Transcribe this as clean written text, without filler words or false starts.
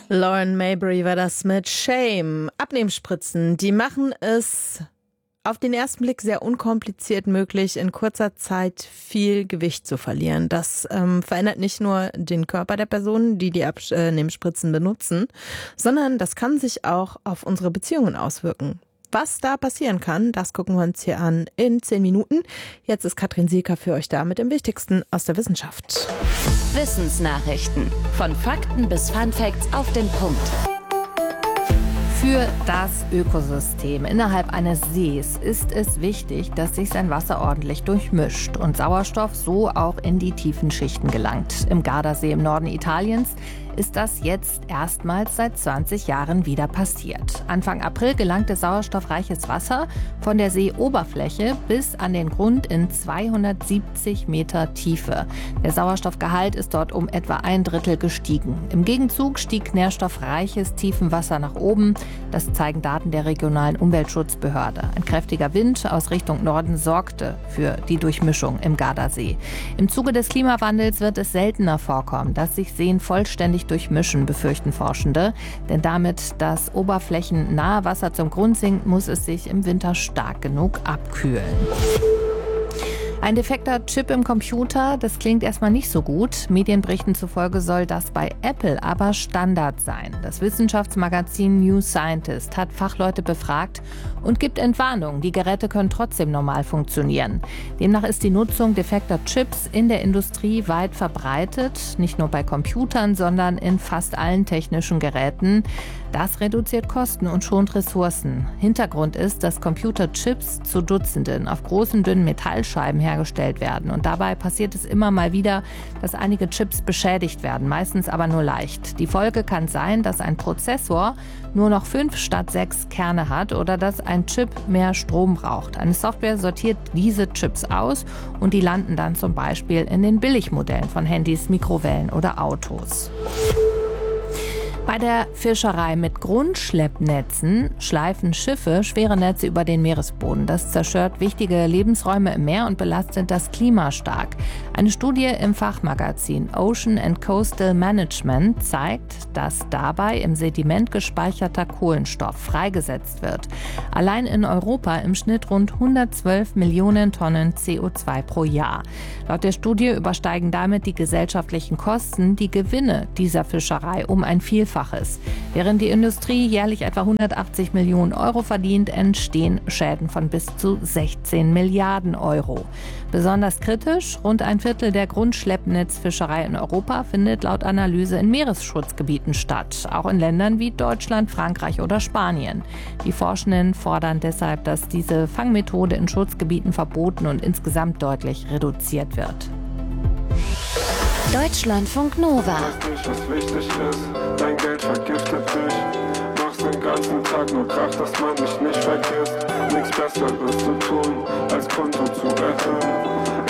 Lauren Mayberry war das mit Shame. Abnehmspritzen, die machen es auf den ersten Blick sehr unkompliziert möglich, in kurzer Zeit viel Gewicht zu verlieren. Das verändert nicht nur den Körper der Personen, die Abnehmspritzen benutzen, sondern das kann sich auch auf unsere Beziehungen auswirken. Was da passieren kann, das gucken wir uns hier an in 10 Minuten. Jetzt ist Katrin Sieker für euch da mit dem Wichtigsten aus der Wissenschaft. Wissensnachrichten. Von Fakten bis Funfacts auf den Punkt. Für das Ökosystem innerhalb eines Sees ist es wichtig, dass sich sein Wasser ordentlich durchmischt und Sauerstoff so auch in die tiefen Schichten gelangt. Im Gardasee im Norden Italiens ist das jetzt erstmals seit 20 Jahren wieder passiert. Anfang April gelangte sauerstoffreiches Wasser von der Seeoberfläche bis an den Grund in 270 Meter Tiefe. Der Sauerstoffgehalt ist dort um etwa 1/3 gestiegen. Im Gegenzug stieg nährstoffreiches Tiefenwasser nach oben. Das zeigen Daten der regionalen Umweltschutzbehörde. Ein kräftiger Wind aus Richtung Norden sorgte für die Durchmischung im Gardasee. Im Zuge des Klimawandels wird es seltener vorkommen, dass sich Seen vollständig durchmischen, befürchten Forschende. Denn damit das oberflächennahe Wasser zum Grund sinkt, muss es sich im Winter stark genug abkühlen. Ein defekter Chip im Computer, das klingt erstmal nicht so gut. Medienberichten zufolge soll das bei Apple aber Standard sein. Das Wissenschaftsmagazin New Scientist hat Fachleute befragt und gibt Entwarnung. Die Geräte können trotzdem normal funktionieren. Demnach ist die Nutzung defekter Chips in der Industrie weit verbreitet. Nicht nur bei Computern, sondern in fast allen technischen Geräten. Das reduziert Kosten und schont Ressourcen. Hintergrund ist, dass Computerchips zu Dutzenden auf großen, dünnen Metallscheiben hergestellt werden. Und dabei passiert es immer mal wieder, dass einige Chips beschädigt werden, meistens aber nur leicht. Die Folge kann sein, dass ein Prozessor nur noch 5 statt 6 Kerne hat oder dass ein Chip mehr Strom braucht. Eine Software sortiert diese Chips aus und die landen dann zum Beispiel in den Billigmodellen von Handys, Mikrowellen oder Autos. Bei der Fischerei mit Grundschleppnetzen schleifen Schiffe schwere Netze über den Meeresboden. Das zerstört wichtige Lebensräume im Meer und belastet das Klima stark. Eine Studie im Fachmagazin Ocean and Coastal Management zeigt, dass dabei im Sediment gespeicherter Kohlenstoff freigesetzt wird. Allein in Europa im Schnitt rund 112 Millionen Tonnen CO2 pro Jahr. Laut der Studie übersteigen damit die gesellschaftlichen Kosten die Gewinne dieser Fischerei um ein Vielfaches. Während die Industrie jährlich etwa 180 Millionen Euro verdient, entstehen Schäden von bis zu 16 Milliarden Euro. Besonders kritisch, rund ein Viertel der Grundschleppnetzfischerei in Europa findet laut Analyse in Meeresschutzgebieten statt, auch in Ländern wie Deutschland, Frankreich oder Spanien. Die Forschenden fordern deshalb, dass diese Fangmethode in Schutzgebieten verboten und insgesamt deutlich reduziert wird. Deutschlandfunk Nova. Was wichtig ist, dein Geld vergiftet dich. Machst den ganzen Tag nur Krach, dass man dich nicht vergisst. Nichts Besseres zu tun, als Konto zu erhöhen.